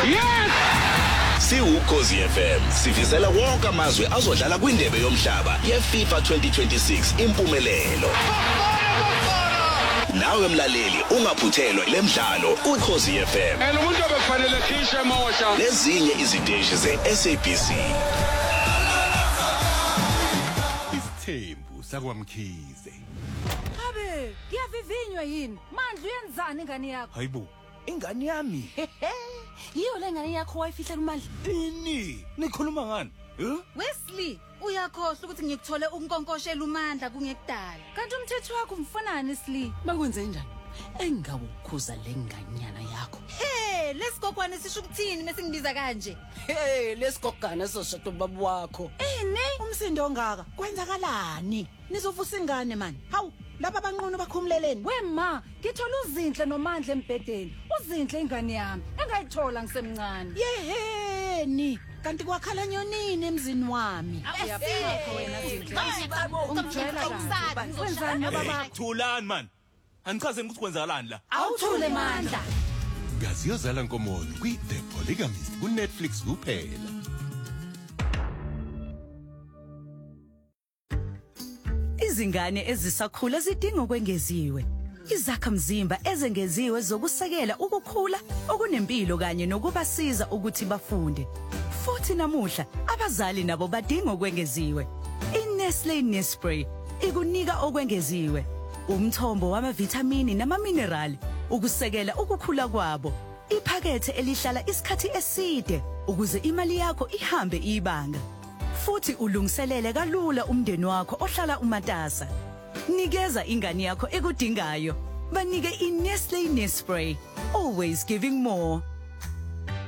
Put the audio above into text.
Yes! Ukhozi FM sifisela wonke amazwe azodlala kwindebe yomhlaba yeFIFA 2026 impumelelo. Nawe mlaleli ungaphuthelwa lemidlalo uKhozi FM. Umuntu obefanele khishe emosha. Lezinye iziteshi zeSABC. Isithembu sakwaMkhize. Abe, ngiyavivinywa yini? Mandla uyenzani ingane yakho? Hayibo, ingane yami. Yiyo le ngane yakho wayifihlela uMandla. Ini, nikhuluma ngani? Wesley, uyakhohlwa ukuthi ngikuthole ukunkonkoshela uMandla kungekudala. Kanti umthetho wakho umfanani Sli? Bakwenze njani? Engawukhuza lenganyana yakho. Lesigogwane sisho ukuthini mase ngibiza kanje? Lesigogana soshado baba wakho. Umsindo ongaka kwenzakalani? Nizovusa ingane man. Hawu, laba abanqono bakhumleleni. Wema, ngithola uzinhle noMandla embedeni. Uzinhle ingane yami, engayithola ngisemncane. Yeheni, kanti kwakhala nyonini emzini wami. Uyafika wena Zinhle. Ungijwayela kahle. Wenzani baba? Thulani man. Angichaze ukuthi kwenzakalani la. Awuthule Mandla. Ngaziyozala Nkomoyo kwi-The Polygamist kuNetflix kuphela. Izingane ezisakhula zidinga ukwengeziwe. Izakhamzimba ezengeziwe zokusekela ukukhula okunempilo kanye nokubasiza ukuthi bafunde. Futhi namuhla abazali nabo badinga ukwengeziwe. iNestlé Nespray ikunika okwengeziwe. Umthombo wamavitamini namaminerali ukusekela ukukhula kwabo. Iphakethe elihlala isikhathi eside ukuze imali yakho ihambe ibanga. Futhi ulungiselele kalula umndeni wakho ohlala umatasa. Nikeza ingane yakho ekudingayo. Banike iNestlé Nespray. Always giving more.